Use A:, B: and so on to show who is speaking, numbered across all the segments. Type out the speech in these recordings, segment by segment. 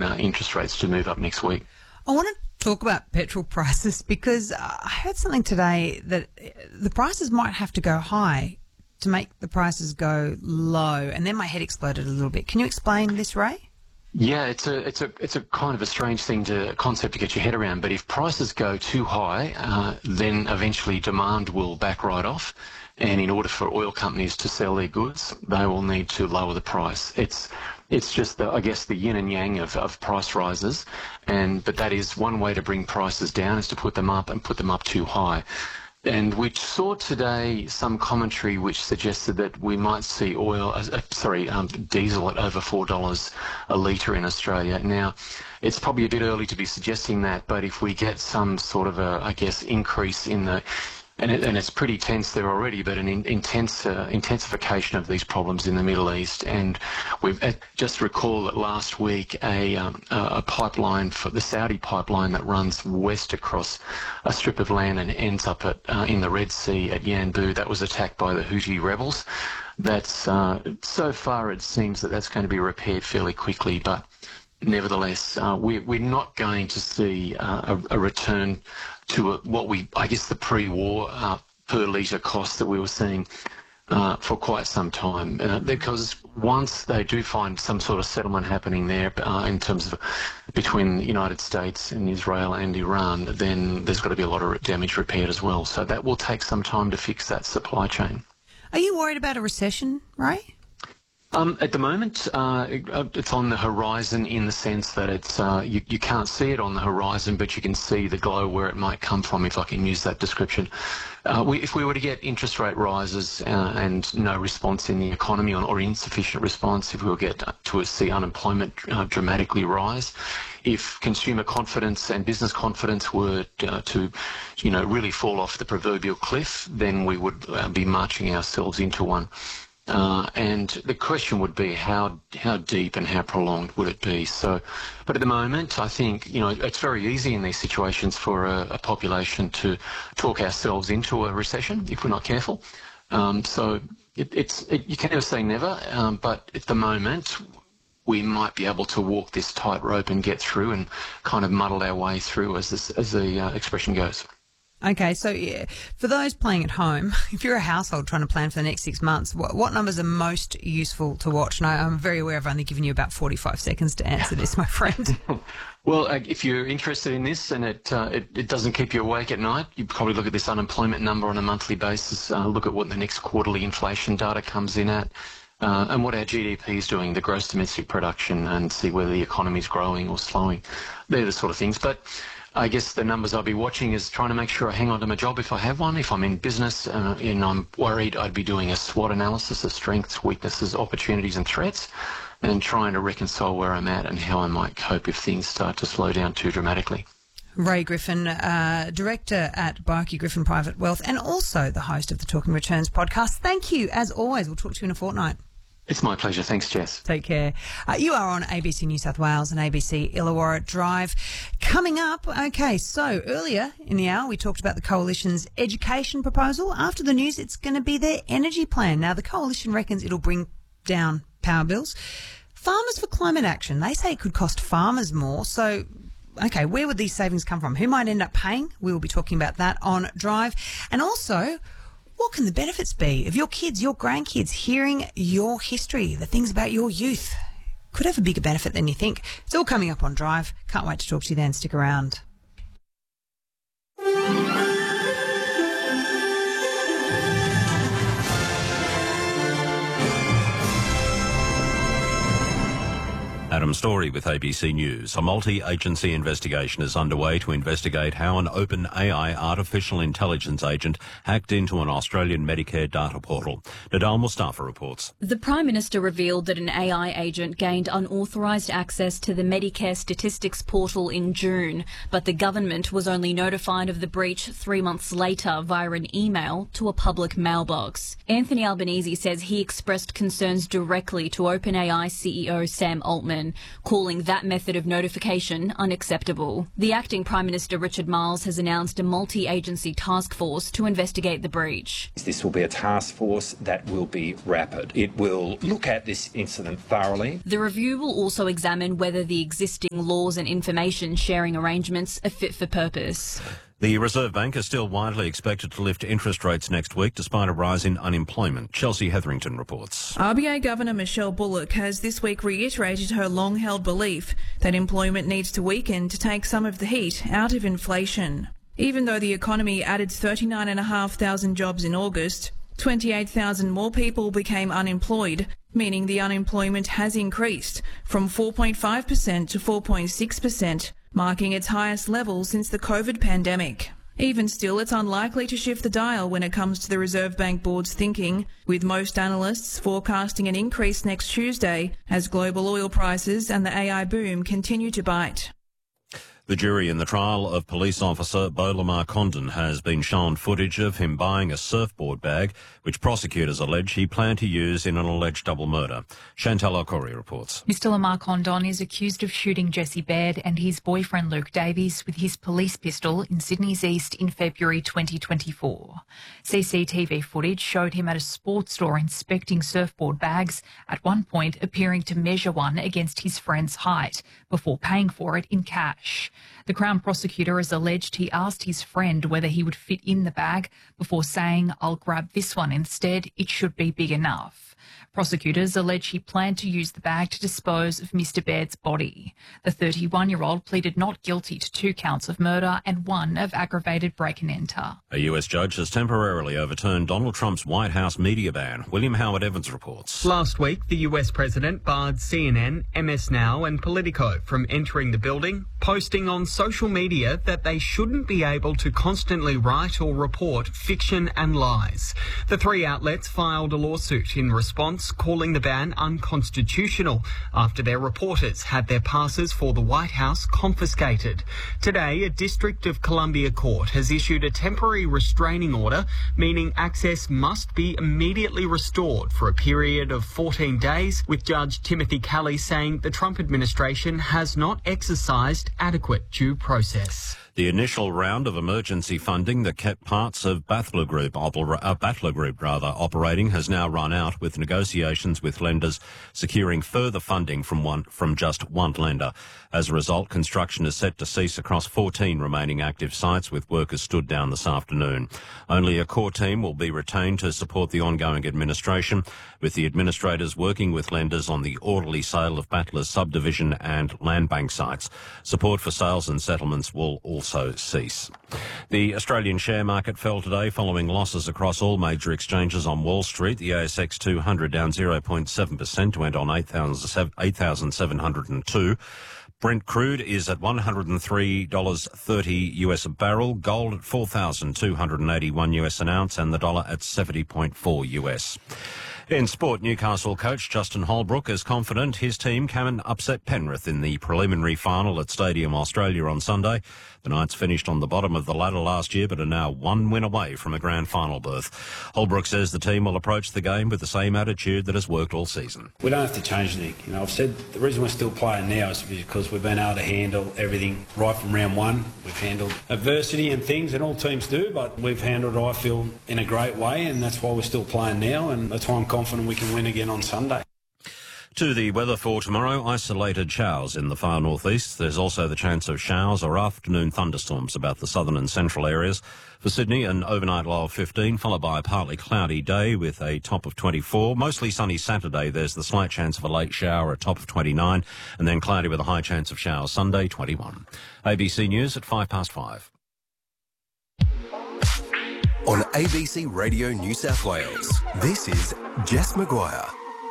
A: interest rates to move up next week.
B: I want to talk about petrol prices because I heard something today that the prices might have to go high to make the prices go low, and then my head exploded a little bit. Can you explain this, Ray?
A: Yeah, it's a kind of a strange concept to get your head around. But if prices go too high, then eventually demand will back right off. And in order for oil companies to sell their goods, they will need to lower the price. It's just, I guess, the yin and yang of price rises. But that is one way to bring prices down, is to put them up and put them up too high. And we saw today some commentary which suggested that we might see diesel at over $4 a litre in Australia. Now, it's probably a bit early to be suggesting that, but if we get some sort of increase in the and it's pretty tense there already, but an intensification of these problems in the Middle East. And we've just recall that last week a pipeline, for the Saudi pipeline that runs west across a strip of land and ends up in the Red Sea at Yanbu, that was attacked by the Houthi rebels. That's so far it seems that that's going to be repaired fairly quickly, but nevertheless, we're not going to see a return to the pre-war per litre cost that we were seeing for quite some time. Because once they do find some sort of settlement happening there in terms of between the United States and Israel and Iran, then there's got to be a lot of damage repaired as well. So that will take some time to fix that supply chain.
B: Are you worried about a recession, Ray?
A: At the moment, it's on the horizon in the sense that it's you can't see it on the horizon, but you can see the glow where it might come from, if I can use that description. If we were to get interest rate rises and no response in the economy or insufficient response, if we were to see unemployment dramatically rise, if consumer confidence and business confidence were to really fall off the proverbial cliff, then we would be marching ourselves into one. And the question would be how deep and how prolonged would it be? But at the moment, I think it's very easy in these situations for a population to talk ourselves into a recession if we're not careful. So you can never say never, but at the moment we might be able to walk this tightrope and get through and kind of muddle our way through, as the expression goes.
B: Okay, so for those playing at home, if you're a household trying to plan for the next 6 months, what numbers are most useful to watch? And I'm very aware I've only given you about 45 seconds to answer this, my friend.
A: Well, if you're interested in this and it doesn't keep you awake at night, you probably look at this unemployment number on a monthly basis, look at what the next quarterly inflation data comes in at, and what our GDP is doing, the gross domestic production, and see whether the economy is growing or slowing. They're the sort of things. But I guess the numbers I'll be watching is trying to make sure I hang on to my job if I have one. If I'm in business and I'm worried, I'd be doing a SWOT analysis of strengths, weaknesses, opportunities and threats, and trying to reconcile where I'm at and how I might cope if things start to slow down too dramatically.
B: Ray Griffin, Director at Barkey Griffin Private Wealth, and also the host of the Talking Returns podcast. Thank you, as always. We'll talk to you in a fortnight.
A: It's my pleasure. Thanks, Jess.
B: Take care. You are on ABC New South Wales and ABC Illawarra Drive. Coming up, okay, so earlier in the hour we talked about the Coalition's education proposal. After the news, it's going to be their energy plan. Now, the Coalition reckons it'll bring down power bills. Farmers for Climate Action, they say it could cost farmers more. So, okay, where would these savings come from? Who might end up paying? We will be talking about that on Drive. And also, what can the benefits be of your kids, your grandkids, hearing your history, the things about your youth? Could have a bigger benefit than you think. It's all coming up on Drive. Can't wait to talk to you then. Stick around.
C: Adam Story with ABC News. A multi-agency investigation is underway to investigate how an OpenAI artificial intelligence agent hacked into an Australian Medicare data portal. Nadal Mustafa reports.
D: The Prime Minister revealed that an AI agent gained unauthorised access to the Medicare statistics portal in June, but the government was only notified of the breach 3 months later via an email to a public mailbox. Anthony Albanese says he expressed concerns directly to OpenAI CEO Sam Altman. CNN, calling that method of notification unacceptable. The acting Prime Minister Richard Marles has announced a multi-agency task force to investigate the breach.
E: This will be a task force that will be rapid. It will look at this incident thoroughly.
D: The review will also examine whether the existing laws and information sharing arrangements are fit for purpose.
C: The Reserve Bank is still widely expected to lift interest rates next week despite a rise in unemployment. Chelsea Hetherington reports.
F: RBA Governor Michelle Bullock has this week reiterated her long-held belief that employment needs to weaken to take some of the heat out of inflation. Even though the economy added 39,500 jobs in August, 28,000 more people became unemployed, meaning the unemployment has increased from 4.5% to 4.6%. Marking its highest level since the COVID pandemic. Even still, it's unlikely to shift the dial when it comes to the Reserve Bank Board's thinking, with most analysts forecasting an increase next Tuesday as global oil prices and the AI boom continue to bite.
C: The jury in the trial of police officer Beau Lamar Condon has been shown footage of him buying a surfboard bag, which prosecutors allege he planned to use in an alleged double murder. Chantal Okori reports.
G: Mr Lamar Condon is accused of shooting Jesse Baird and his boyfriend Luke Davies with his police pistol in Sydney's East in February 2024. CCTV footage showed him at a sports store inspecting surfboard bags, at one point appearing to measure one against his friend's height, before paying for it in cash. The Crown prosecutor has alleged he asked his friend whether he would fit in the bag before saying, "I'll grab this one instead, it should be big enough." Prosecutors allege he planned to use the bag to dispose of Mr Baird's body. The 31-year-old pleaded not guilty to 2 counts of murder and 1 of aggravated break-and-enter.
C: A US judge has temporarily overturned Donald Trump's White House media ban. William Howard Evans reports.
H: Last week, the US president barred CNN, MS Now and Politico from entering the building, posting on social media that they shouldn't be able to constantly write or report fiction and lies. The 3 outlets filed a lawsuit in response, calling the ban unconstitutional after their reporters had their passes for the White House confiscated. Today, a District of Columbia court has issued a temporary restraining order, meaning access must be immediately restored for a period of 14 days, with Judge Timothy Kelly saying the Trump administration has not exercised adequate due process.
C: The initial round of emergency funding that kept parts of Battler Group operating has now run out, with negotiations with lenders securing further funding from just one lender. As a result, construction is set to cease across 14 remaining active sites, with workers stood down this afternoon. Only a core team will be retained to support the ongoing administration, with the administrators working with lenders on the orderly sale of Battler's subdivision and land bank sites. Support for sales and settlements will also cease. The Australian share market fell today following losses across all major exchanges on Wall Street. The ASX 200 down 0.7% went on 8,702. Brent crude is at $103.30 US a barrel, gold at $4,281 US an ounce, and the dollar at 70.4 US. In sport, Newcastle coach Justin Holbrook is confident his team can upset Penrith in the preliminary final at Stadium Australia on Sunday. The Knights finished on the bottom of the ladder last year, but are now 1 win away from a grand final berth. Holbrook says the team will approach the game with the same attitude that has worked all season.
I: We don't have to change anything. I've said the reason we're still playing now is because we've been able to handle everything right from round one. We've handled adversity and things, and all teams do, but we've handled it, I feel, in a great way, and that's why we're still playing now, and that's why I'm confident we can win again on Sunday.
C: To the weather for tomorrow, isolated showers in the far northeast. There's also the chance of showers or afternoon thunderstorms about the southern and central areas. For Sydney, an overnight low of 15, followed by a partly cloudy day with a top of 24. Mostly sunny Saturday. There's the slight chance of a late shower, a top of 29, and then cloudy with a high chance of showers Sunday, 21. ABC News at 5:05.
J: On ABC Radio New South Wales, this is Jess Maguire.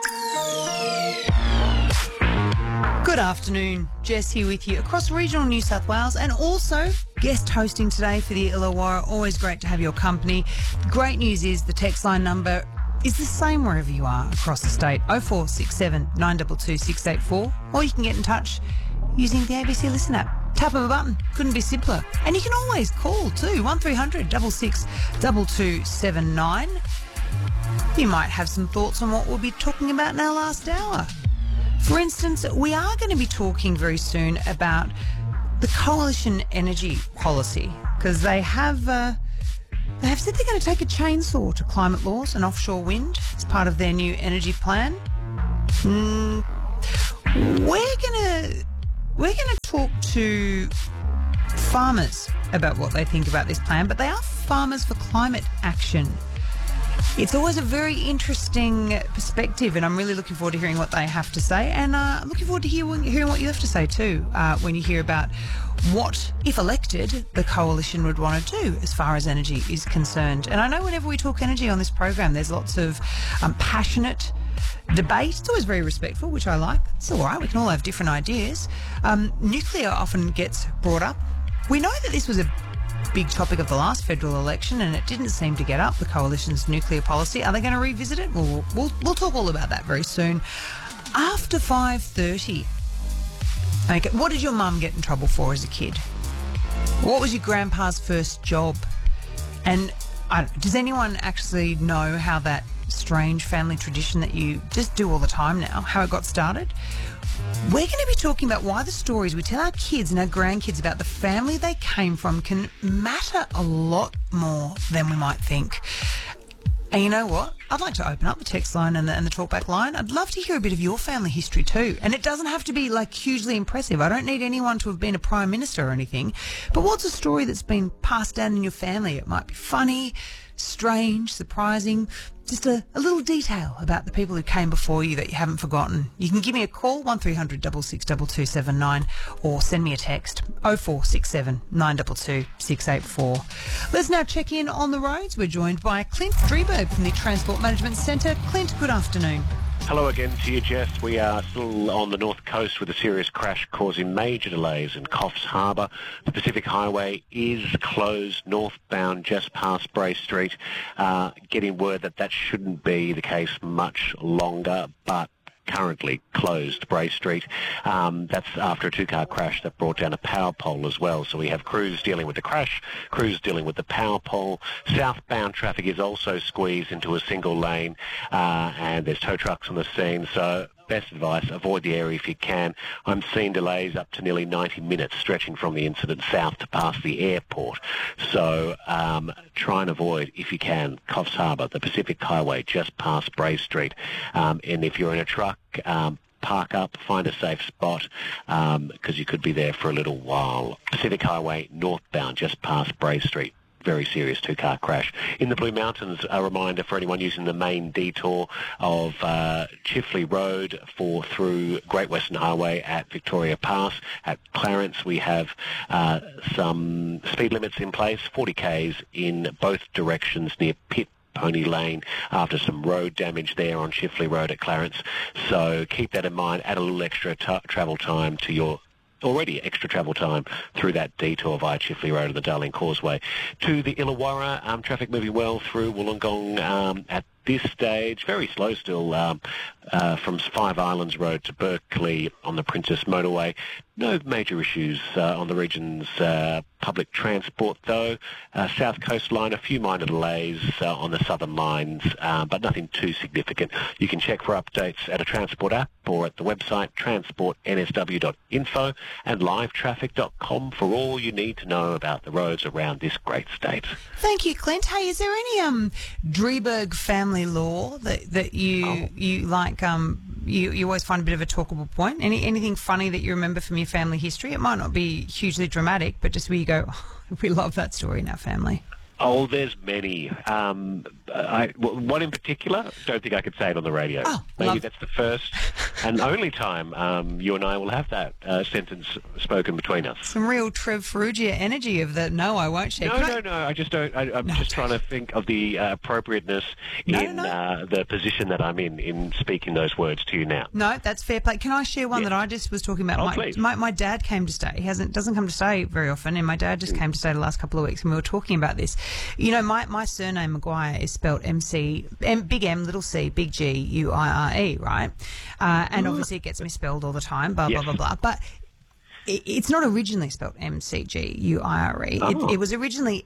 B: Good afternoon, Jess here with you across regional New South Wales, and also guest hosting today for the Illawarra. Always great to have your company. Great news is the text line number is the same wherever you are across the state, 0467 922 684, or you can get in touch using the ABC Listen app. Tap of a button, couldn't be simpler. And you can always call too, 1300 66 2279. You might have some thoughts on what we'll be talking about in our last hour. For instance, we are going to be talking very soon about the coalition energy policy, because they have said they're going to take a chainsaw to climate laws and offshore wind as part of their new energy plan. We're gonna talk to farmers about what they think about this plan, but they are farmers for climate action. It's always a very interesting perspective, and I'm really looking forward to hearing what they have to say, and I'm looking forward to hearing what you have to say too when you hear about what, if elected, the coalition would want to do as far as energy is concerned. And I know whenever we talk energy on this program, there's lots of passionate debate. It's always very respectful, which I like. It's all right. We can all have different ideas. Nuclear often gets brought up. We know that this was a big topic of the last federal election, and it didn't seem to get up, the coalition's nuclear policy. Are they going to revisit it? We'll talk all about that very soon. After 5:30. Okay, what did your mum get in trouble for as a kid? What was your grandpa's first job? And does anyone actually know how that strange family tradition that you just do all the time now, how it got started? We're going to be talking about why the stories we tell our kids and our grandkids about the family they came from can matter a lot more than we might think. And you know what? I'd like to open up the text line and the talkback line. I'd love to hear a bit of your family history too. And it doesn't have to be like hugely impressive. I don't need anyone to have been a prime minister or anything. But what's a story that's been passed down in your family? It might be funny, strange, surprising, just a little detail about the people who came before you that you haven't forgotten. You can give me a call, 1300 662279, or send me a text, 0467 922 684. Let's now check in on the roads. We're joined by Clint Drieberg from the Transport Management Centre. Clint, good afternoon.
K: Hello again to you, Jess. We are still on the north coast with a serious crash causing major delays in Coffs Harbour. The Pacific Highway is closed northbound just past Bray Street. Getting word that shouldn't be the case much longer, but currently closed Bray Street. That's after a two-car crash that brought down a power pole as well. So we have crews dealing with the crash, crews dealing with the power pole. Southbound traffic is also squeezed into a single lane, and there's tow trucks on the scene. So best advice, avoid the area if you can. I'm seeing delays up to nearly 90 minutes stretching from the incident south to past the airport. So try and avoid, if you can, Coffs Harbour, the Pacific Highway just past Bray Street. And if you're in a truck, park up, find a safe spot, because you could be there for a little while. Pacific Highway northbound just past Bray Street. Very serious two-car crash. In the Blue Mountains, a reminder for anyone using the main detour of Chifley Road through Great Western Highway at Victoria Pass. At Clarence, we have some speed limits in place, 40 k's in both directions near Pitt Pony Lane after some road damage there on Chifley Road at Clarence. So keep that in mind. Add a little extra travel time to your already extra travel time through that detour via Chifley Road and the Darling Causeway. To the Illawarra, traffic moving well through Wollongong at this stage. Very slow still from Five Islands Road to Berkeley on the Princess Motorway. No major issues on the region's public transport, though. South Coast Line, a few minor delays on the southern lines, but nothing too significant. You can check for updates at a transport app or at the website transportnsw.info and livetraffic.com for all you need to know about the roads around this great state.
B: Thank you, Clint. Hey, is there any Drieberg family law that you like? You always find a bit of a talkable point. Anything funny that you remember from your family history? It might not be hugely dramatic, but just where you go, oh, we love that story in our family.
K: Oh, there's many. One in particular, don't think I could say it on the radio.
B: Oh,
K: maybe that's the first and only time you and I will have that sentence spoken between us.
B: Some real Trev Ferrugia energy of the no, I won't share.
K: No, I just don't. I'm just trying to think of the appropriateness in the position that I'm in speaking those words to you now. No,
B: that's fair play. Can I share one that I just was talking about?
K: Please.
B: My dad came to stay. He doesn't come to stay very often, and my dad just came to stay the last couple of weeks, and we were talking about this. You know, my surname Maguire is spelt big M, little c, big G, U-I-R-E, right? And obviously it gets misspelled all the time, blah, blah, blah, blah. But it's not originally spelt M-C-G-U-I-R-E. It was originally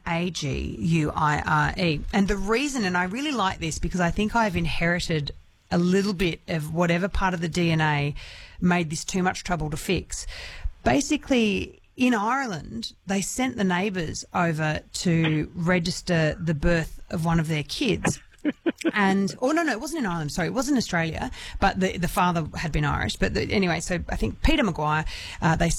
B: M-A-G-U-I-R-E. And the reason, and I really like this because I think I've inherited a little bit of whatever part of the DNA made this too much trouble to fix. Basically, in Ireland, they sent the neighbours over to register the birth of one of their kids. And, no, it wasn't in Ireland, sorry, it was in Australia, but the father had been Irish. But anyway, so I think Peter Maguire, they